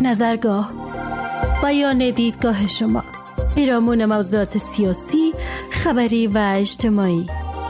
نظرگاه، بیان دیدگاه شما، پیرامون موضوعات سیاسی، خبری و اجتماعی.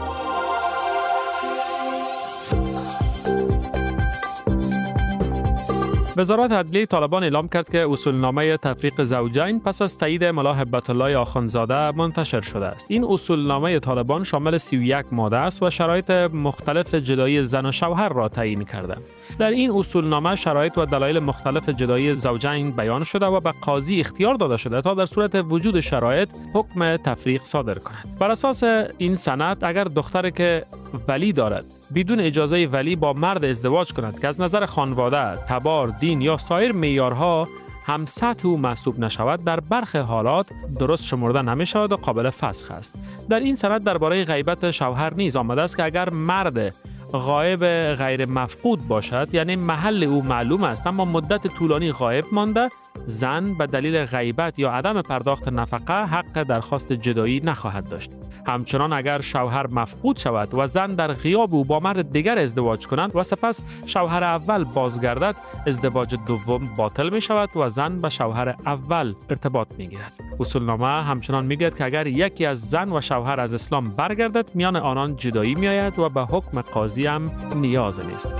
وزارت عدلیه طالبان اعلام کرد که اصولنامه تفریق زوجین پس از تایید ملا هبت الله آخوندزاده منتشر شده است. این اصولنامه طالبان شامل 31 ماده است و شرایط مختلف جدایی زن و شوهر را تعیین کرده. در این اصولنامه شرایط و دلایل مختلف جدایی زوجین بیان شده و به قاضی اختیار داده شده تا در صورت وجود شرایط حکم تفریق صادر کند. بر اساس این سند اگر دختری که ولی دارد بدون اجازه ولی با مرد ازدواج کند که از نظر خانواده، تبار، دین یا سایر معیارها هم سطح او محسوب نشود، در برخی حالات درست شمرده نمی شود و قابل فسخ است. در این سند درباره غیبت شوهر نیز آمده است که اگر مرد غایب غیر مفقود باشد، یعنی محل او معلوم است اما مدت طولانی غایب مانده، زن به دلیل غیبت یا عدم پرداخت نفقه حق درخواست جدایی نخواهد داشت. همچنان اگر شوهر مفقود شود و زن در غیاب او با مرد دیگر ازدواج کنند و سپس شوهر اول بازگردد، ازدواج دوم باطل می شود و زن به شوهر اول ارتباط می گیرد. اصولنامه همچنان می گوید که اگر یکی از زن و شوهر از اسلام برگردد، میان آنان جدایی می آید و به حکم قاضی هم نیاز نیست.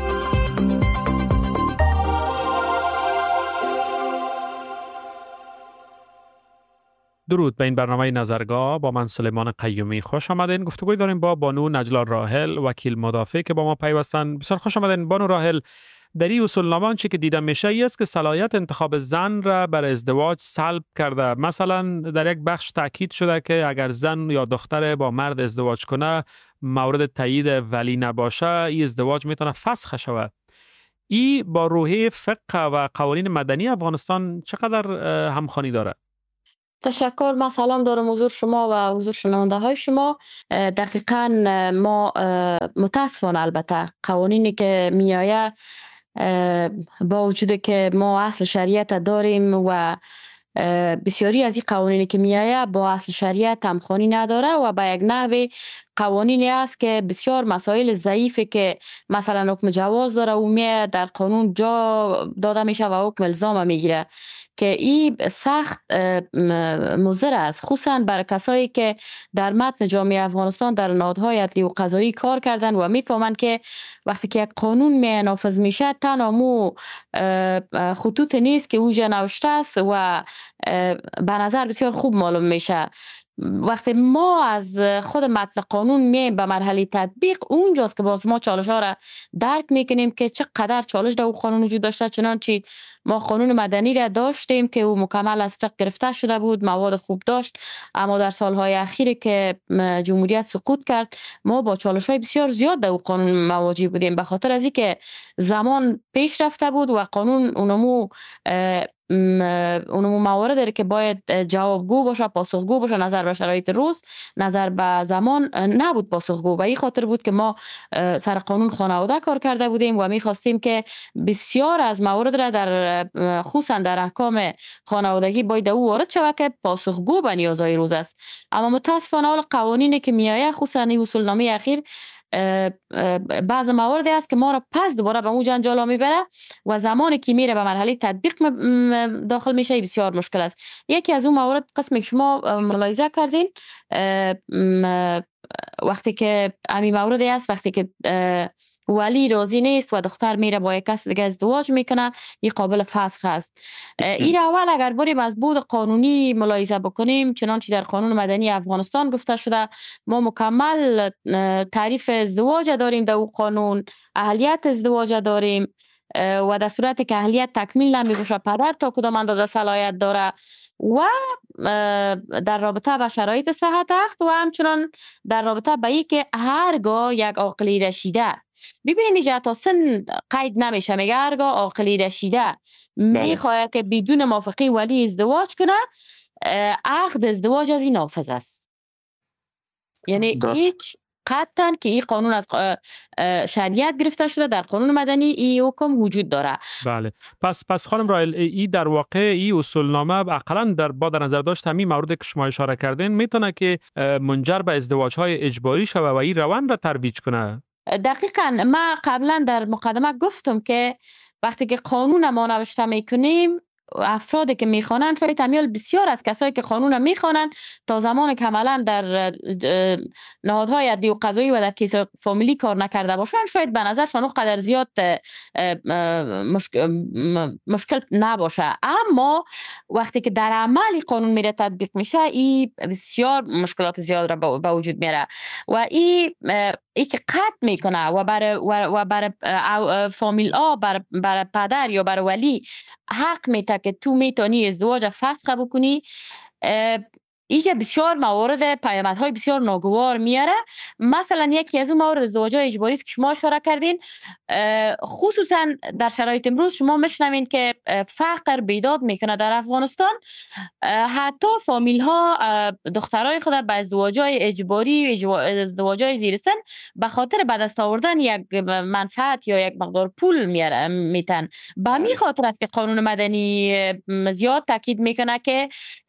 درود به این برنامه نظرگاه. با من سلیمان قیومی خوش آمدین. گفتگوی داریم با بانو نجلا راحل، وکیل مدافع که با ما پیوستن. بسیار خوش آمدین بانو راحل. در این اصولنامه آنچه که دیده میشه ای است که صلاحیت انتخاب زن را بر ازدواج سلب کرده. مثلا در یک بخش تاکید شده که اگر زن یا دختر با مرد ازدواج کنه مورد تایید ولی نباشه، این ازدواج میتونه فسخ شود. این با روحیه فقه و قوانین مدنی افغانستان چقدر همخوانی داره؟ تشکر. من سلام دارم حضور شما و حضور شنونده های شما. دقیقاً ما متاسفانه البته قوانینی که میآید با وجود که ما اصل شریعت داریم و بسیاری از این قوانینی که میآید با اصل شریعت همخوانی نداره و به یک نحوی قوانینی است که بسیار مسائل ضعیفه که مثلا حکم جواز داره و میآید در قانون جا داده میشه و حکم الزام میگیره که این سخت مضر است، خصوصا برای کسایی که در متن جامعه افغانستان در نهادهای عدلی و قضایی کار کردن و میفهمند که وقتی که یک قانون نافذ میشه تنها مو خطوط نیست که اوجا نوشته است و به نظر بسیار خوب معلوم میشه. وقتی ما از خود متن قانون میایم به مرحله تطبیق، اونجاست که باز ما چالش ها را درک میکنیم که چقدر چالش در قانون وجود داشته. چنانچه ما قانون مدنی را داشتیم که او مکمل از فقه گرفته شده بود، مواد خوب داشت، اما در سالهای اخیر که جمهوریت سقوط کرد ما با چالش های بسیار زیاد در قانون مواجه بودیم، به خاطر از اینکه زمان پیش رفته بود و قانون اونمو موارد داره که باید جوابگو باشه، پاسخگو باشه، نظر به شرایط روز، نظر به زمان نبود پاسخگو. و این خاطر بود که ما سر قانون خانواده کار کرده بودیم و می‌خواستیم که بسیار از موارد را در خصوصا در احکام خانوادگی باید او وارد شود که پاسخگو به نیازهای روز است. اما متاسفانه قوانینی که میآید خصوصا این اصولنامه اخیر بعض مواردی است که ما را پس دوباره به اون جنجال میبره و زمانی که میره به مرحله تطبیق داخل میشه بسیار مشکل است. یکی از اون موارد قسمی که شما ملاحظه کردین وقتی که همین موردی است، وقتی که ولی راضی نیست و دختر میره با یک کس دیگه ازدواج میکنه، این قابل فسخ است. این اول اگر بریم از بود قانونی ملاحظه بکنیم، چنانچه در قانون مدنی افغانستان گفته شده، ما مکمل تعریف ازدواج داریم، در او قانون اهلیت ازدواج داریم و در صورت که اهلیت تکمیل نمیشه پدر تا کدام اندازه صلاحیت داره و در رابطه با شرایط صحت عقد و همچنان در رابطه با این که هرگاه یک عاقل رشیده، ببینید تا سن قید نمیشه، میگه هرگاه عاقل رشیده میخواد که بدون موافقه ولی ازدواج کنه، عقد ازدواج از این نافذ است. یعنی هیچ قطعاً که این قانون از شریعت گرفته شده، در قانون مدنی این حکم وجود داره. بله. پس خانم راحل، این در واقع این اصولنامه اقلاً در نظر داشت همین موردی که شما اشاره کردین میتونه که منجر به ازدواج‌های اجباری شوه و این روند را ترویج کنه. دقیقاً. ما قبلا در مقدمه گفتم که وقتی که قانون ما نوشته میکنیم افرادی که میخوانند شاید تمیال بسیار از کسایی که قانون میخوانند تا زمان که عملا در نهادهای عدلی و قضایی و در کیس فامیلی کار نکرده باشند شاید به نظرشان قدر زیاد مشکل نباشه، اما وقتی که در عمل قانون میره تطبیق میشه این بسیار مشکلات زیاد را به وجود میاره و این که قطع میکنه و برای فامیل ها برای پدر یا برای ولی حق میده که تو میتونی ازدواج فسخ بکنی. اینجا بسیار موارد پیامدهای بسیار ناگوار میاره. مثلا یکی از اون موارد ازدواج‌های اجباری است که شما اشاره کردین، خصوصا در شرایط امروز شما میشنوین که فقر بیداد میکنه در افغانستان. حتی فامیل ها دخترای خود به ازدواج‌های اجباری، ازدواج‌های زیر سن به خاطر به دست آوردن یک منفعت یا یک مقدار پول میتن. به همین خاطر است که قانون مدنی زیاد تاکید میکنه که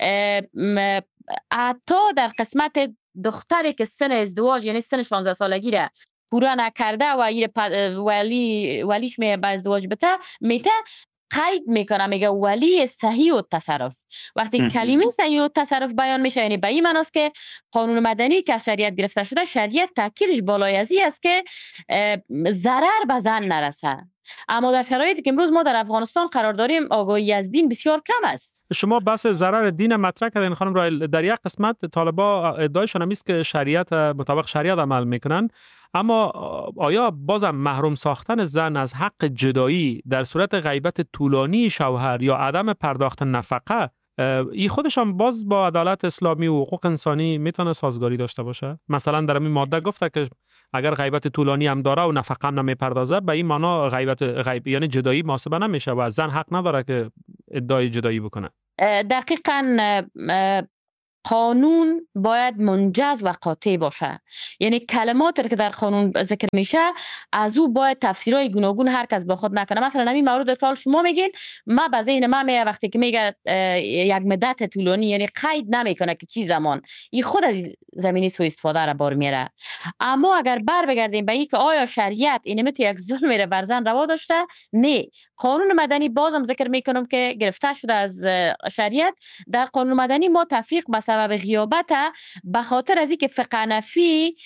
حتی در قسمت دختری که سن ازدواج یعنی سن 16 سالگی را پورا نکرده و ولیش به ازدواج بته میته قید میکنه، میگه ولی صحیح و تصرف. وقتی کلمه صحیح و تصرف بیان میشه یعنی به این معنی است که قانون مدنی که شریعت گرفته شده شریعت تاکیدش بالای ازی است که ضرر به زن نرسه. اما در شرایطی که امروز ما در افغانستان قرار داریم آگاهی از دین بسیار کم است. شما بحث ضرر دین مطرح کردین خانم رایل. در یک قسمت طالبا ادعایشان هم است که شریعت مطابق شریعت عمل میکنن، اما آیا بازم محروم ساختن زن از حق جدایی در صورت غیبت طولانی شوهر یا عدم پرداخت نفقه این خودشان باز با عدالت اسلامی و حقوق انسانی میتونه سازگاری داشته باشه؟ مثلا در این ماده گفته که اگر غیبت طولانی هم داره و نفقه هم نمیپردازه به این معنا غیب یعنی جدایی محاسبه نمیشه و زن حق نداره که ادعای جدایی بکنه. دقیقاً قانون باید منجز و قاطع باشه، یعنی کلماتی که در قانون ذکر میشه از او باید تفسیرهای گوناگون هر کس با خود نکنه. مثلا همین مورد که شما میگین ما به ذهن من میاد وقتی که میگه یک مدت طولانی یعنی قید نمیکنه که چی زمان، این خود از زمینی سوء استفاده را بار میاره. اما اگر بر بگردیم به این که آیا شریعت این مت یک ظلم را بر زن روا داشته؟ نه. قانون مدنی بازم ذکر میکنم که گرفته شده از شریعت. در قانون مدنی ما تفریق به سبب غیابت به خاطر از اینکه فقه حنفی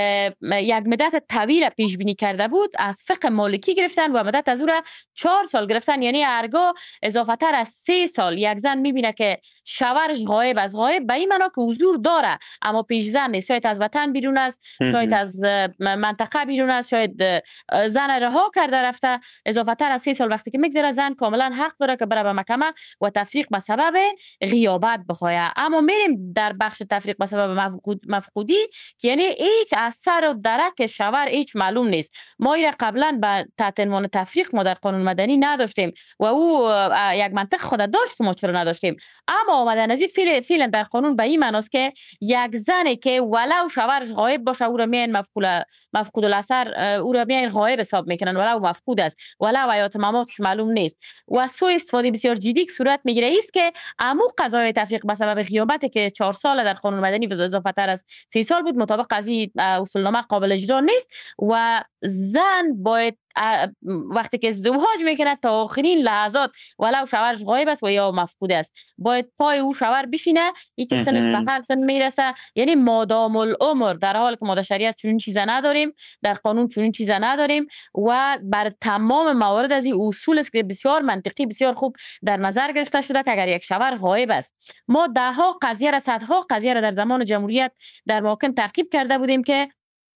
یک مدت طویل پیش بینی کرده بود از فقه مالکی گرفتن و مدت از او را 4 سال گرفتن، یعنی هرگاه اضافه تر از 3 سال یک زن میبینه که شوهرش غایب از غایب به این معنا که حضور داره اما پیش زن نیست، شاید از وطن بیرون است، شاید از منطقه بیرون است، شاید زن رها کرده رفته، اضافه تر از 3 سال وقتی که میگذره زن کاملا حق داره که بره به محکمه و تفریق به سبب غیابت بخواه. اما میریم در بخش تفریق به سبب مفقودی که یعنی هیچ اثر و درک شوهر هیچ معلوم نیست. ما این قبلا به تحت عنوان تفریق ما در قانون مدنی نداشتیم و او یک منطق خود داشت که ما چرا نداشتیم، اما آمدن از این فعلا در قانون به این معناست که یک زنی که ولو شوهرش غایب باشه او را میان مفقود الاثر، او را میان غایب حساب میکنن ولو مفقود است، ولو حیات مماتش معلوم نیست و سوء استفاده بسیار جدی صورت میگیره است که عمو قضای تفریق به سبب غیابت که 4 سال در قانون مدنی و اضافه تر از 3 سال بود مطابق از این اصولنامه قابل اجرا نیست و زن باید وقتی که ازدواج میکنه تا آخرین لحظات ولو شوهرش غایب است و یا مفقود است باید پای او شوهر بشینه، این که سنش به هر سن میرسه، یعنی مادام العمر، در حالی که ما در شریعت چنین چیزا نداریم، در قانون چنین چیزا نداریم و بر تمام موارد از این اصول است که بسیار منطقی بسیار خوب در نظر گرفته شده که اگر یک شوهر غایب است، ما دهها قضیه را صدها قضیه را در زمان جمهوریت در محاکم تعقیب کرده بودیم که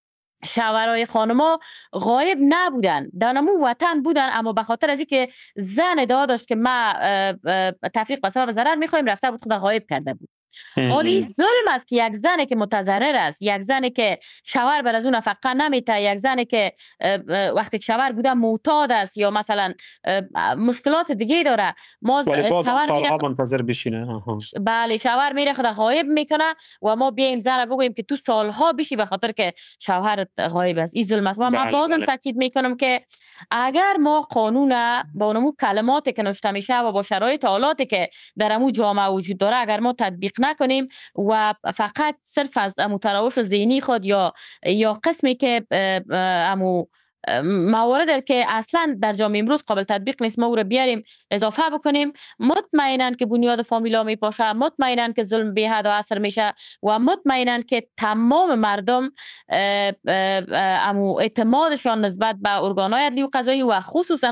شوهرای خانما غایب نبودن، در نمو وطن بودن، اما به خاطر از اینکه زن ادعا داشت که ما تفریق به سبب ضرر میخوایم رفته بود خدا غایب کرده بود. ولی ظلم است که یک زنی که متضرر است، یک زنی که شوهر بر از اون نفقه نمیته، یک زنی که وقتی شوهر بوده معتاد است یا مثلا مشکلات دیگه داره، ما شوهر منتظر بشینه. بله شوهر میره خدا غایب میکنه و ما بیایم زن بگوییم که تو سالها بشی به خاطر که شوهر غایب است. این ظلم است. من بازم تاکید میکنم که اگر ما قانون با اونمو کلماتی که نوشته میشه و با شرایط حالاتی که در امو جامعه وجود داره اگر ما تطبیق نکنیم و فقط صرف از امو تراوش ذهنی خود یا قسمی که امو مواردی که اصلا در جامعه امروز قابل تطبیق نیست ما او را بیاریم اضافه بکنیم، مطمئناً که بنیاد فامیلا میپاشه، مطمئناً که ظلم بی حد و اثر میشه و مطمئناً که تمام مردم اعتمادشان نسبت به ارگان‌های عدلی و قضایی و خصوصاً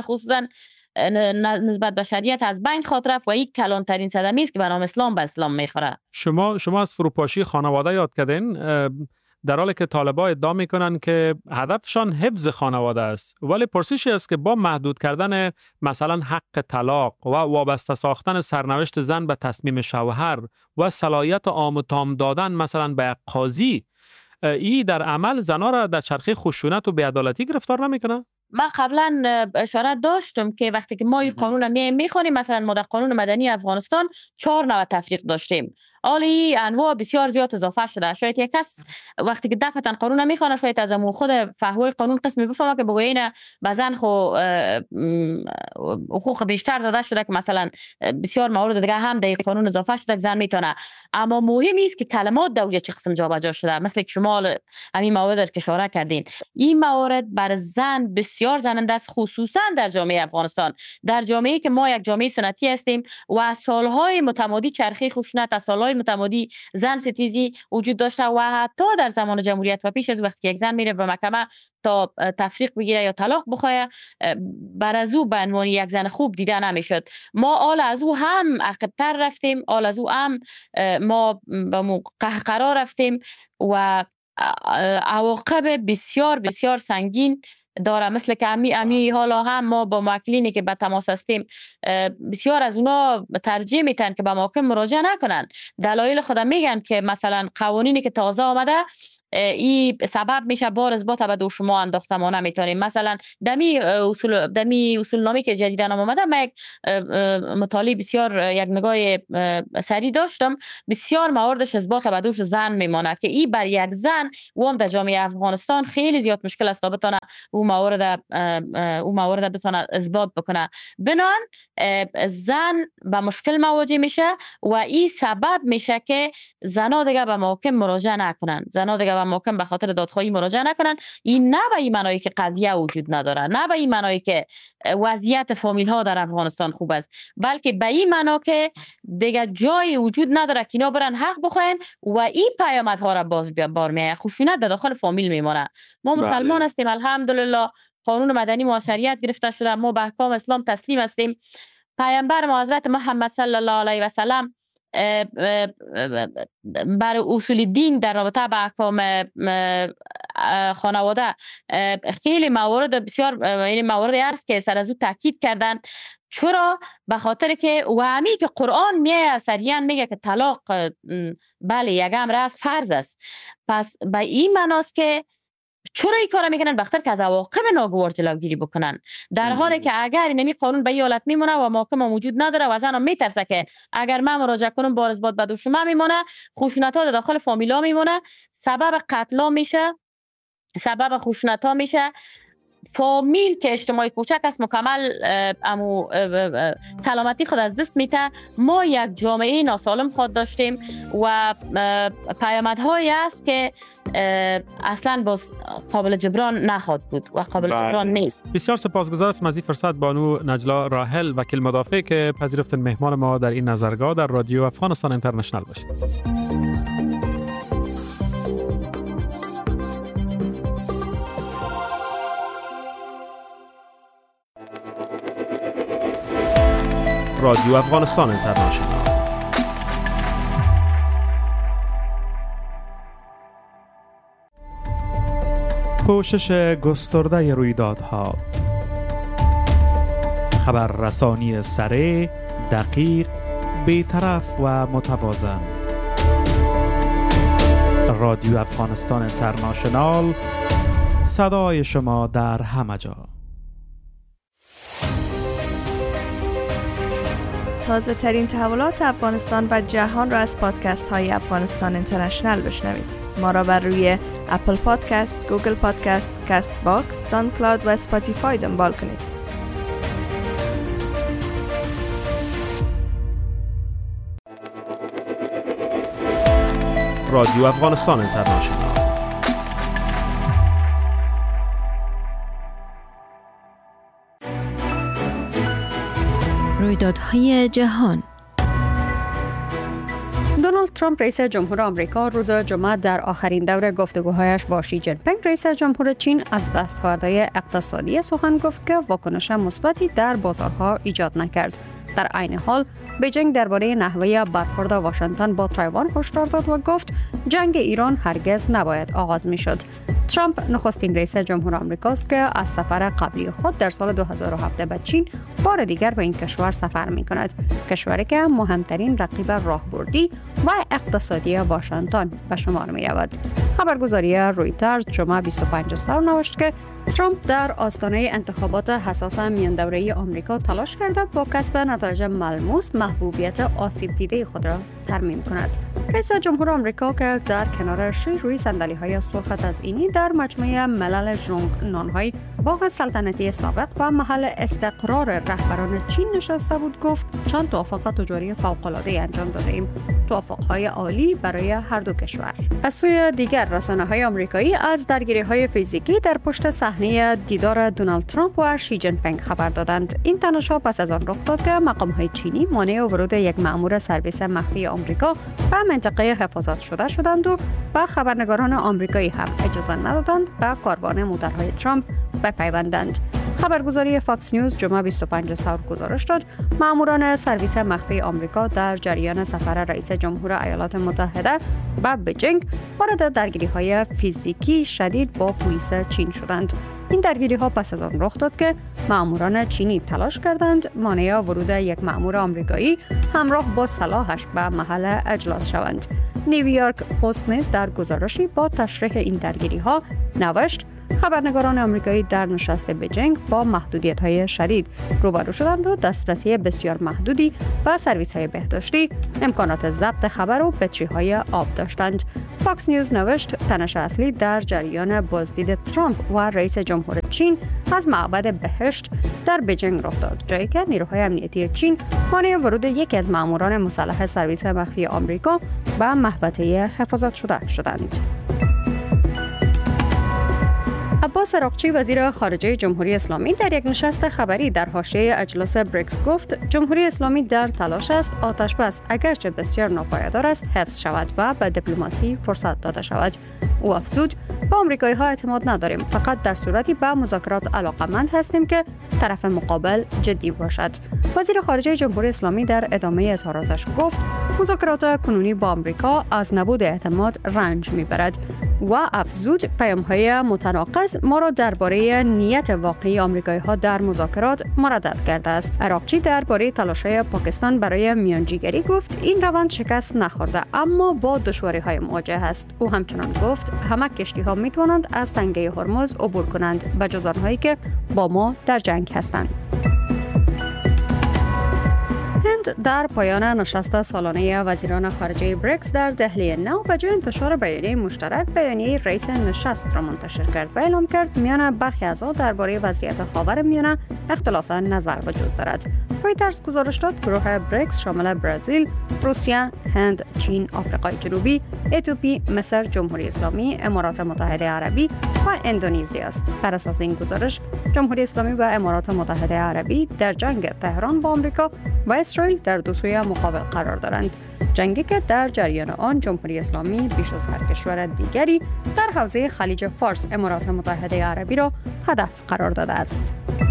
نسبت به شریعت از بین خواهد رفت و این کلانترین صدمه است که به نام اسلام به اسلام میخوره. شما از فروپاشی خانواده یاد کردین، در حالی که طالبان ادعا میکنن که هدفشان حفظ خانواده است، ولی پرسشی است که با محدود کردن مثلا حق طلاق و وابسته ساختن سرنوشت زن به تصمیم شوهر و صلاحیت عام و تام دادن مثلا به قاضی، ای در عمل زنها را در چرخه خشونت و بی‌عدالتی گرفتار نمیکنه؟ من قبلا اشاره داشتم که وقتی که ما این قانون را میخوانیم، مثلا ما در قانون مدنی افغانستان 4 نوع تفریق داشتیم، حالی انواع بسیار زیاد اضافه شده. شاید یک کس وقتی که دفعتا قانون میخوانه شاید از خود فهوای قانون قسمی بفهمه که بگویه اینه بعضن خو حقوق بیشتر داده شده که مثلا بسیار موارد دیگه هم در قانون اضافه شده که زن میتونه. اما مهم است که کلمات در چه قسم جابجا شده، مثل که شما همین موارد که اشاره کردین، این موارد بر زن بسیار زننده است، خصوصا در جامعه افغانستان، در جامعه‌ای که ما یک جامعه سنتی هستیم و سالهای متمادی چرخه خشونت، از سالهای متمادی زن ستیزی وجود داشته و حتی در زمان جمهوریت و پیش از وقتی یک زن میره به محکمه تا تفریق بگیره یا طلاق بخواه، بر از او به عنوان یک زن خوب دیده نمیشد. ما آل از او هم عقب‌تر رفتیم، آل از او هم ما به قهقرا رفتیم و عواقب بسیار بسیار سنگین داره. مثل که امی حالا هم ما با موکلینی که به تماس هستیم بسیار از اونا ترجیح میتن که به محاکم مراجعه نکنن. دلایل خود میگن که مثلا قوانینی که تازه آمده این سبب میشه بار اثبات به دو شما انداخته ما نمیتونیم. مثلا دمی اصول نامی که جدیداً آمده، من یک مطالعه بسیار یک نگاه سری داشتم، بسیار موردش اثبات به دوش زن میمانه که این بر یک زن و در جامعه افغانستان خیلی زیاد مشکل است تا بتونه او موارد بتونه اثبات بکنه. بنان زن به مشکل مواجه میشه و این سبب میشه که زنا دیگه به محاکم مراجعه نکنن، زنا دیگه به محاکم به خاطر دادخواهی مراجعه نکنن. این نه به این معنی که قضیه وجود نداره، نه به این معنی که وضعیت فامیل ها در افغانستان خوب است، بلکه به این معنی که دیگه جای وجود نداره که اینا برن حق بخواین و این پیامدها را باز بار میاد، خشونت در داخل فامیل میمونه. ما مسلمان هستیم، الحمدلله قانون مدنی موثریت گرفته شده، ما به احکام اسلام تسلیم هستیم. پیامبر ما حضرت محمد صلی الله علیه و سلم بر اصول دین در رابطه با احکام خانواده خیلی موارد بسیار این موارد است که سر از او تاکید کردن. چرا؟ به خاطر که و همی که قرآن میگه سریعا میگه که طلاق بله یک امر است، فرض است. پس به این معناست که چرا این کارا میکنن؟ بخاطر که از عواقب ناگوار جلوگیری بکنن، در حالی که اگر این قانون به حالت میمونه و محاکم موجود نداره و زن میترسه که اگر من مراجعه کنم بار اثبات به دوش من میمونه، خشونت ها داخل فامیلا میمونه، سبب قتل میشه، سبب خشونت ها میشه. فامیل که اجتماعی کوچک است مکمل سلامتی خود از دست میته. ما یک جامعه ناسالم خود داشتیم و پیامدهایی است که اصلا باز قابل جبران نخواهد بود و قابل جبران نیست. بسیار سپاسگزار از این فرصت بانو نجلا راحل، وکیل مدافع، که پذیرفتن مهمان ما در این نظرگاه در رادیو افغانستان اینترنشنال باشید. رادیو افغانستان اینترنشنال. پوشش گسترده رویدادها، خبررسانی سریع، دقیق، بی‌طرف و متوازن. رادیو افغانستان اینترنشنال، صدای شما در همه جا. تازه ترین تحولات افغانستان و جهان را از پادکست های افغانستان اینترنشنال بشنوید. ما را بر روی اپل پادکست، گوگل پادکست، کست باکس، ساوند کلاود و اسپاتیفای دنبال کنید. رادیو افغانستان اینترنشنال. رویدادهای جهان. دونالد ترامپ رئیس جمهور آمریکا روز جمعه در آخرین دور گفتگوهایش با شی جین پینگ رئیس جمهور چین از دستاوردهای اقتصادی سخن گفت که واکنش مثبتی در بازارها ایجاد نکرد. در عین حال بیجینگ درباره نحوه برخورد واشنگتن با تایوان هشدار داد و گفت جنگ ایران هرگز نباید آغاز می‌شد. ترامپ نخستین رئیس جمهور آمریکاست که از سفر قبلی خود در سال 2007 به چین بار دیگر به این کشور سفر می‌کند، کشوری که مهمترین رقیب راهبردی و اقتصادی واشنگتن به شمار می‌رود. خبرگزاری رویترز جمعه 25 سال نوشت که ترامپ در آستانه انتخابات حساس میان دوره‌ای آمریکا تلاش کرده با کسب نتایج ملموس محبوبیت آسیب دیده خود را ترمیم کند. رئیس جمهور آمریکا که در کنار شی روی صندلی‌های سرخ تزئینی در مجمع ملل ژونگنان‌های باغ سلطنتی سابق و محل استقرار رهبران چین نشسته بود گفت چند توافق تجاری فوق‌العاده انجام دادیم، توافق‌های عالی برای هر دو کشور. از سوی دیگر رسانه‌های آمریکایی از درگیری‌های فیزیکی در پشت صحنه دیدار دونالد ترامپ و شی جین پینگ خبر دادند. این تنش‌ها پس از آن رخ داد که مقام‌های چینی مانع ورود یک مأمور سرویس مخفی آمریکا به منطقه حفاظت شده شدند و به خبرنگاران آمریکایی هم اجازه ندادند به کاروان موترهای ترامپ بپیوندند. خبرگزاری فاکس نیوز جمعه 25 سال گزارش داد ماموران سرویس مخفی آمریکا در جریان سفر رئیس جمهور ایالات متحده به بیجینگ وارد درگیری‌های فیزیکی شدید با پلیس چین شدند. این درگیری‌ها پس از آن رخ داد که ماموران چینی تلاش کردند مانع ورود یک مامور آمریکایی همراه با سلاحش به محل اجلاس شوند. نیویورک پست نیز در گزارشی با تشریح این درگیری‌ها نوشت خبرنگاران آمریکایی در نشست بیجینگ با محدودیت‌های شدید روبرو شدند و دسترسی بسیار محدودی به سرویس‌های بهداشتی، امکانات ضبط خبر و بطری‌های آب داشتند. فاکس نیوز نوشت تنش اصلی در جریان بازدید ترامپ و رئیس جمهور چین از معبد بهشت در بیجینگ رخ داد، جایی که نیروهای امنیتی چین مانع ورود یکی از ماموران مسلح سرویس مخفی آمریکا به محوطه حفاظت شده شدند. عباس عراقچی وزیر خارجه جمهوری اسلامی در یک نشست خبری در حاشیه اجلاس بریکس گفت جمهوری اسلامی در تلاش است آتشبس اگرچه بسیار ناپایدار است حفظ شود و به دیپلماسی فرصت داده شود. او افزود با آمریکایی‌ها اعتماد نداریم، فقط در صورتی به مذاکرات علاقه‌مند هستیم که طرف مقابل جدی باشد. وزیر خارجه جمهوری اسلامی در ادامه اظهاراتش گفت مذاکرات کنونی با آمریکا از نبود اعتماد رنج میبرد و افزود پیام‌های متناقض ما را درباره نیت واقعی آمریکایی‌ها در مذاکرات مردد کرده است. عراقچی درباره تلاش‌های پاکستان برای میانجیگری گفت این روند شکست نخورده اما با دشواری‌های مواجه است. او همچنان گفت همه کشتی‌ها می‌توانند از تنگه هرمز عبور کنند به جز آنهایی که با ما در جنگ هستند. هند در پایان نشست سالانه وزیران خارجه بریکس در دهلی نو به جای انتشار بیانیه مشترک بیانیه رئیس نشست را منتشر کرد و اعلام کرد میان برخی اعضا درباره وضعیت خاورمیانه اختلاف نظر وجود دارد. رویترز گزارش داد گروه بریکس شامل برزیل، روسیه، هند، چین، آفریقای جنوبی، اتیوپی، مصر، جمهوری اسلامی، امارات متحده عربی و اندونزی است. بر اساس این گزارش جمهوری اسلامی و امارات متحده عربی در جنگ تهران با آمریکا و اسرائیل در دو سوی مقابل قرار دارند. جنگی که در جریان آن جمهوری اسلامی بیش از هر کشور دیگری در حوزه خلیج فارس امارات متحده عربی را هدف قرار داده است.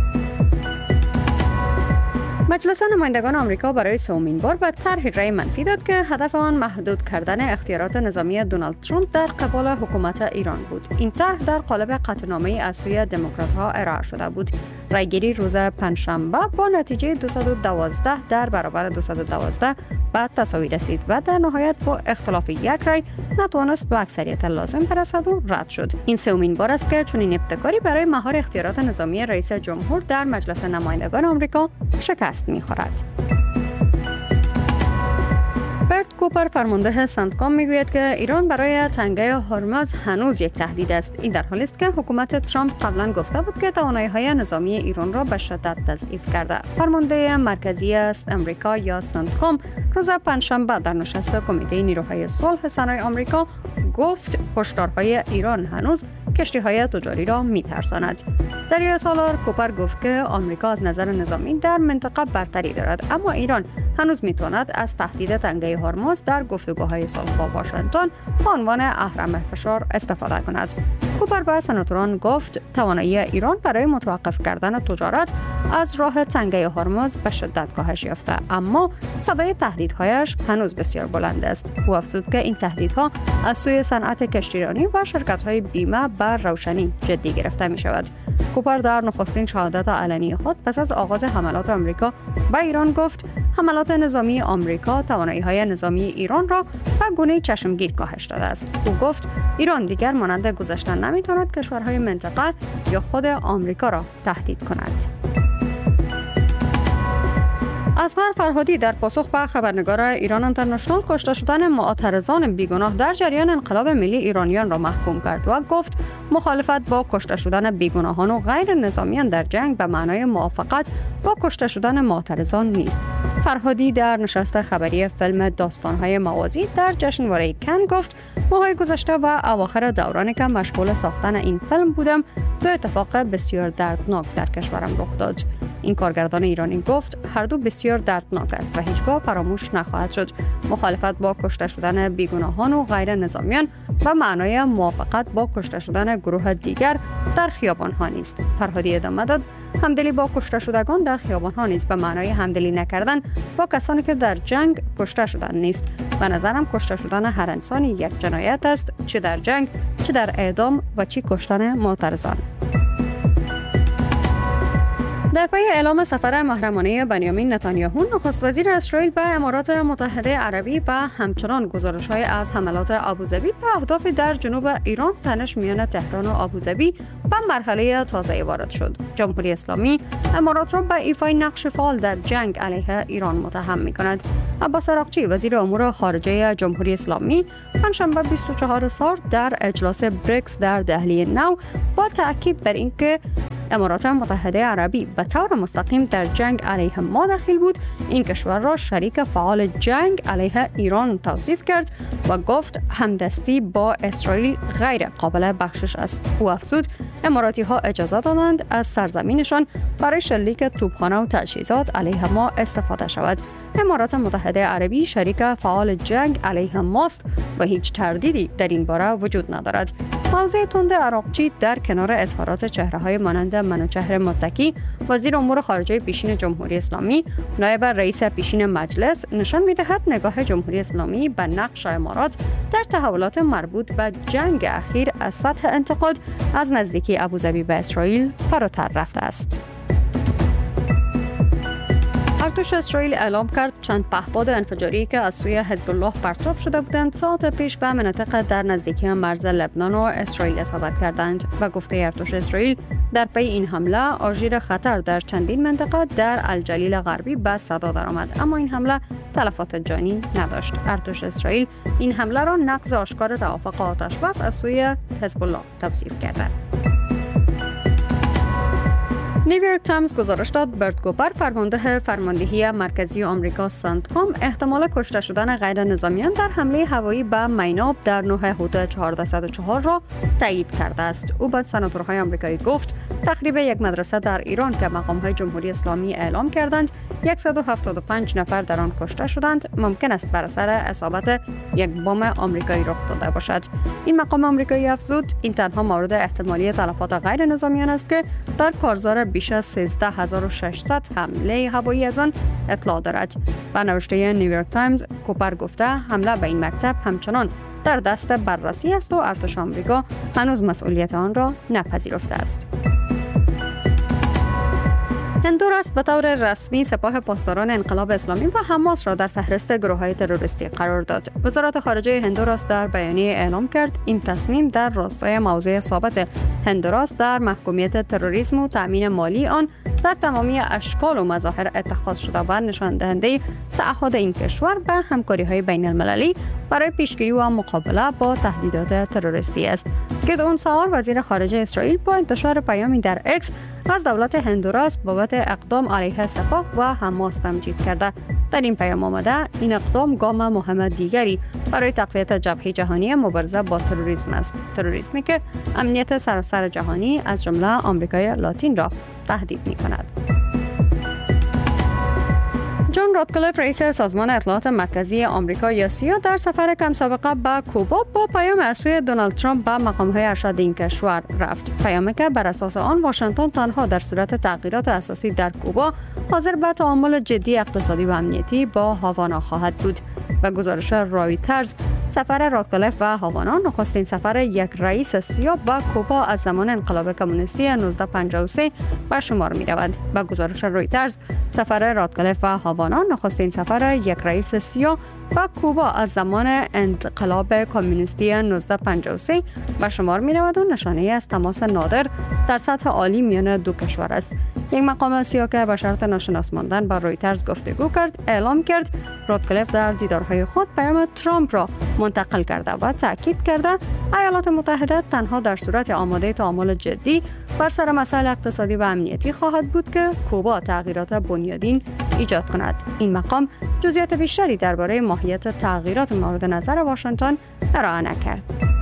مجلس نمایندگان آمریکا برای سومین بار به طرحی رأی منفی داد که هدف آن محدود کردن اختیارات نظامی دونالد ترامپ در قبال حکومت ایران بود. این طرح در قالب قطعنامه‌ای از سوی دموکرات‌ها ارائه شده بود. رأیگیری روز پنجشنبه با نتیجه 212 در برابر 212 به تساوی رسید و در نهایت با اختلاف یک رأی نتوانست به اکثریت لازم برسد و رد شد. این سومین بار است که چنین ابتکاری برای مهار اختیارات نظامی رئیس جمهور در مجلس نمایندگان آمریکا شکست می‌خورد. برت کوپر فرمانده سنتکام میگوید که ایران برای تنگه هرمز هنوز یک تهدید است. این در حالی است که حکومت ترامپ قبلا گفته بود که توانایی‌های نظامی ایران را به شدت تضعیف کرده. فرمانده مرکزی آمریکا یا سنتکام روز پنجشنبه در نشست کمیته نیروهای صلح سنای آمریکا گفت هشدارهای ایران هنوز کشتی‌های تجاری را می‌ترساند. دریای سالار کوپر گفت که آمریکا از نظر نظامی در منطقه برتری دارد، اما ایران هنوز می‌تواند از تهدید تنگه هرمز در گفتگوهای صلح با واشنگتن به عنوان اهرم فشار استفاده کند. کوپر به سناتوران گفت توانایی ایران برای متوقف کردن تجارت از راه تنگه هرمز به شدت کاهش یافته، اما صدای تهدیدهایش هنوز بسیار بلند است. او افزود که این تهدیدها از سوی صنعت کشتیرانی و شرکت‌های بیمه بر روشنی جدی گرفته می‌شود. کوپر در نخستین شهادت علنی خود پس از آغاز حملات آمریکا به ایران گفت حملات نظامی آمریکا توانایی‌های نظامی ایران را به گونه‌ای چشمگیر کاهش داده است. او گفت ایران دیگر مانند گذشته نمی‌تواند کشورهای منطقه یا خود آمریکا را تهدید کند. اصغر فرهادی در پاسخ به خبرنگار ایران اینترنشنال کشته شدن معترضان بیگناه در جریان انقلاب ملی ایرانیان را محکوم کرد و گفت مخالفت با کشته شدن بیگناهان و غیر نظامیان در جنگ به معنای موافقت با کشته شدن معترضان نیست. فرهادی در نشست خبری فیلم داستان‌های موازی در جشنواره کن گفت ماهای گذشته و اواخر دورانی که مشغول ساختن این فیلم بودم دو اتفاق بسیار دردناک در کشورم رخ داد. این کارگردان ایرانی گفت هر دو بسیار دردناک است و هیچگاه فراموش نخواهد شد. مخالفت با کشته شدن بیگناهان و غیر نظامیان به معنای موافقت با کشته شدن گروه دیگر در خیابان‌ها نیست. فرهادی ادامه داد همدلی با کشته شدگان در خیابان‌ها نیست به معنای همدلی نکردن با کسانی که در جنگ کشته شدن نیست. به نظرم کشته شدن هر انسانی یک جنایت است، چه در جنگ، چه در اعدام و چه کشتن معترضان. در پی اعلام سفر محرمانه بنیامین نتانیاهو نخست وزیر اسرائیل به امارات متحده عربی و همچنان گزارش‌های از حملات ابوظبی به اهداف در جنوب ایران تنش میان تهران و ابوظبی به مرحله تازه‌ای وارد شد. جمهوری اسلامی امارات را به ایفای نقش فعال در جنگ علیه ایران متهم می‌کند. عباس عراقچی وزیر امور خارجه جمهوری اسلامی پنجشنبه 24 سال در اجلاس بریکس در دهلی نو با تاکید بر اینکه امارات متحده عربی به طور مستقیم در جنگ علیه ما دخیل بود، این کشور را شریک فعال جنگ علیه ایران توصیف کرد و گفت همدستی با اسرائیل غیر قابل بخشش است. او افزود اماراتی ها اجازه دادند از سرزمینشان برای شلیک توپخانه و تجهیزات علیه ما استفاده شود. امارات متحده عربی شریک فعال جنگ علیه ماست و هیچ تردیدی در این باره وجود ندارد. موضع تند عراقچی در کنار اظهارات چهره‌های مانند منوچهر متکی وزیر امور خارجه پیشین جمهوری اسلامی، نایب رئیس پیشین مجلس، نشان می‌دهد نگاه جمهوری اسلامی به نقش امارات در تحولات مربوط به جنگ اخیر از سطح انتقاد از نزدیکی ابوظبی به اسرائیل فراتر رفته است. ارتش اسرائیل اعلام کرد چند پهپاد انفجاری که از سوی حزب الله پرتاب شده بودند ساعت پیش به مناطق در نزدیکی مرز لبنان و اسرائیل اصابت کردند. به گفته ارتش اسرائیل در پی این حمله آژیر خطر در چندین منطقه در الجلیل غربی به صدا درآمد، اما این حمله تلفات جانی نداشت. ارتش اسرائیل این حمله را نقض آشکار توافق آتش‌بس از سوی حزب الله توصیف کرده. نیویورک تایمز گزارش داد برت کوپر فرمانده فرماندهی مرکزی آمریکا سنتکام احتمال کشته شدن غیر نظامیان در حمله هوایی به میناب در نوح هوت 1404 را تایید کرده است. او به سناتورهای آمریکایی گفت تخریب یک مدرسه در ایران که مقام‌های جمهوری اسلامی اعلام کردند 175 نفر در آن کشته شدند ممکن است بر اثر اصابت یک بمب آمریکایی رخ داده باشد. این مقام آمریکایی افزود این تنها مورد احتمالی تلفات غیر نظامیان است که در کارزار بیش از 13600 حمله هوایی از آن اطلاع دارد. به نوشته نیویورک تایمز کوپر گفته حمله به این مکتب همچنان در دست بررسی است و ارتش آمریکا هنوز مسئولیت آن را نپذیرفته است. هندوراس به طور رسمی سپاه پاسداران انقلاب اسلامی و حماس را در فهرست گروه‌های تروریستی قرار داد. وزارت خارجه هندوراس در بیانیه اعلام کرد این تصمیم در راستای موضع ثابت هندوراس در محکومیت تروریسم و تأمین مالی آن در تمامی اشکال و مظاهر اتخاذ شده و نشان دهنده تعهد این کشور به همکاری‌های بین‌المللی برای پیشگیری و مقابله با تهدیدات تروریستی است. گدئون ساهار وزیر خارجه اسرائیل با انتشار پیامی در اکس از دولت هندوراس بابت اقدام علیه سپاه و حماس تمجید کرده. در این پیام آمده این اقدام گام مهم دیگری برای تقویت جبهه جهانی مبارزه با تروریسم است. تروریسمی که امنیت سراسر جهانی از جمله آمریکای لاتین را تهدید می‌کند. جان راتکلیف رئیس سازمان اطلاعات مرکزی آمریکا یا سیا در سفر کم سابقه به کوبا با پیام از سوی دونالد ترامپ به مقام‌های ارشد این کشور رفت. پیامی که بر اساس آن واشنگتن تنها در صورت تغییرات اساسی در کوبا حاضر به تعامل جدی اقتصادی و امنیتی با هاوانا خواهد بود. به گزارش رویترز سفر راتکلیف به هاوانا نخستین سفر یک رئیس سیا به کوبا از زمان انقلاب کمونیستی 1953 به شمار می رود. به گزارش رویترز سفر راتکلیف به هاوانا نخستین سفر یک رئیس سیا به کوبا از زمان انقلاب کمونیستی 1953 به شمار می رود و نشانه از تماس نادر در سطح عالی میان دو کشور است. یک مقام سیا که به شرط ناشناس ماندن با رویترز گفتگو کرد اعلام کرد راتکلیف در دیدارهای خود پیام ترامپ را منتقل کرده و تاکید کرده ایالات متحده تنها در صورت آماده تعامل جدی بر سر مسائل اقتصادی و امنیتی خواهد بود که کوبا تغییرات بنیادین ایجاد کند. این مقام جزئیات بیشتری درباره ماهیت تغییرات مورد نظر واشنگتن ارائه نکرد.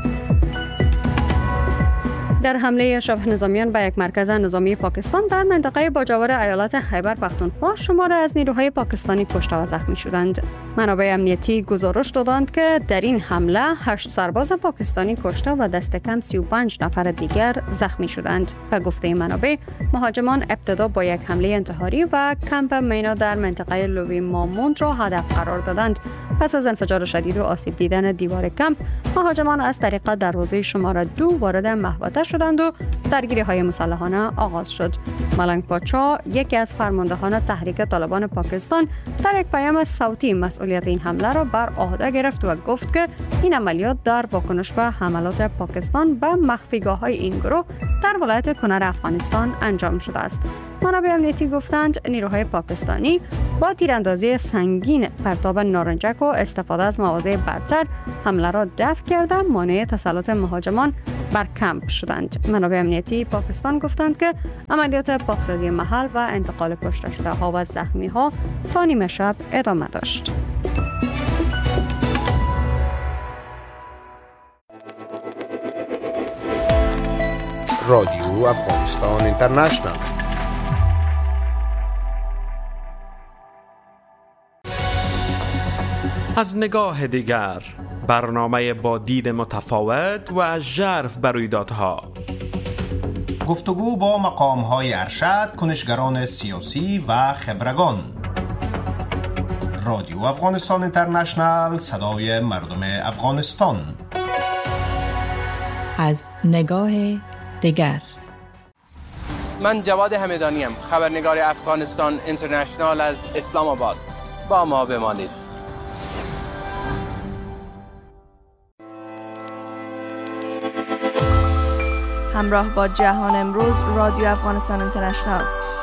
در حمله شبه نظامیان به یک مرکز نظامی پاکستان در منطقه باجوار ایالت خیبر پختونخوا شماری از نیروهای پاکستانی کشته و زخمی شدند. منابع امنیتی گزارش دادند که در این حمله 8 سرباز پاکستانی کشته و دست کم 35 نفر دیگر زخمی شدند. به گفته منابع مهاجمان ابتدا با یک حمله انتحاری و کمپ مینا در منطقه لوی ماموند را هدف قرار دادند. پس از انفجار شدید و آسیب دیدن دیوار کمپ مهاجمان از طریق دروازه شماره 2 وارد محوطه شدند و درگیری‌های مسلحانه آغاز شد. ملنگ پاچا یکی از فرماندهان تحریک طالبان پاکستان در یک پیام صوتی مسئولیت این حمله را بر عهده گرفت و گفت که این عملیات در واکنش به حملات پاکستان به مخفیگاه‌های این گروه در ولایت کنر افغانستان انجام شده است. منابع امنیتی گفتند نیروهای پاکستانی با تیراندازی سنگین پرتاب نارنجک و استفاده از مواضع برتر حمله را دفع کرده مانع تسلط مهاجمان بر کمپ شدند. منابع امنیتی پاکستان گفتند که عملیات پاکسازی محل و انتقال کشته شده ها و زخمی ها تا نیمه شب ادامه داشت. رادیو افغانستان اینترنشنال. از نگاه دیگر، برنامه با دید متفاوت و ژرف بر رویدادها. گفتگو با مقام‌های ارشد، کنشگران سیاسی و خبرگان. رادیو افغانستان اینترنشنال، صدای مردم افغانستان. از نگاه دیگر. من جواد همدانیم، خبرنگار افغانستان اینترنشنال از اسلام آباد. با ما بمانید. همراه با جهان امروز، رادیو افغانستان اینترنشنال.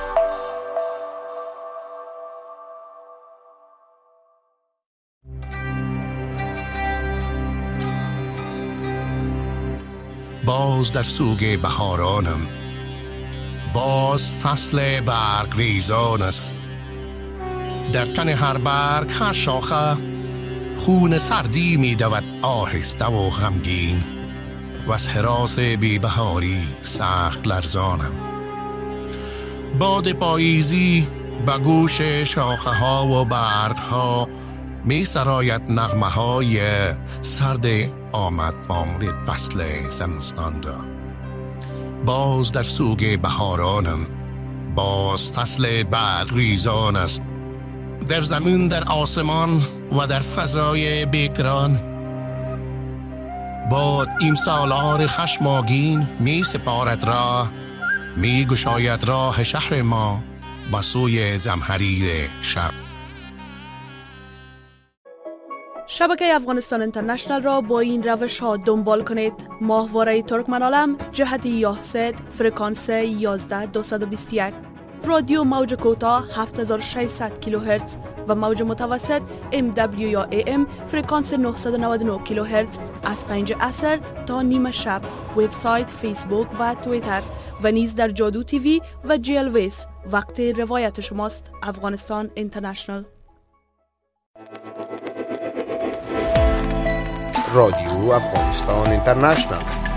باز در سوگ بهارانم، باز فصل برگ ریزان است. در تن هر برگ هر شاخه خون سردی می دود آهسته و غمگین و از هراس بی بهاری سخت لرزانم. باد پاییزی به گوش شاخه ها و برگ ها می سراید نغمه های سرد آمد آمد فصل زمستان را. باز در سوگ بهارانم، باز فصل برگ ریزان است. در زمین، در آسمان و در فضای بیکران باد این سالار خشمگین می سپارد راه، می گشاید راه شهر ما به سوی زمهریر شب. شبکه افغانستان اینترنشنال را با این روش ها دنبال کنید: ماهواره ترکمنالم جهت یاهسد فرکانس 11221، رادیو موج کوتاه 7600 کیلوهرتز و موج متوسط MW یا AM فرکانس 999 کیلوهرتز از 5 عصر تا نیم شب. وبسایت، فیسبوک و توییتر و نیز در جادو تیوی و جیل ویس. وقت روایت شماست. افغانستان اینترنشنال. رادیو افغانستان اینترنشنال.